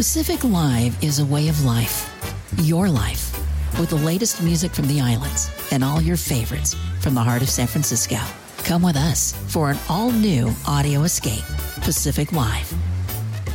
Pacific Live is a way of life. Your life. With the latest music from the islands and all your favorites from the heart of San Francisco. Come with us for an all-new audio escape. Pacific Live.